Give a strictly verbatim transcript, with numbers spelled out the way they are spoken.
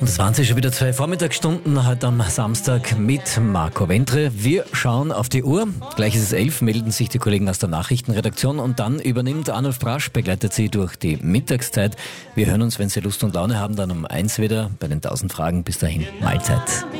Das waren sie schon wieder zwei Vormittagsstunden heute am Samstag mit Marco Wentre. Wir schauen auf die Uhr. Gleich ist es elf, melden sich die Kollegen aus der Nachrichtenredaktion und dann übernimmt Arnulf Brasch, begleitet sie durch die Mittagszeit. Wir hören uns, wenn Sie Lust und Laune haben, dann um eins wieder bei den tausend Fragen. Bis dahin, Mahlzeit.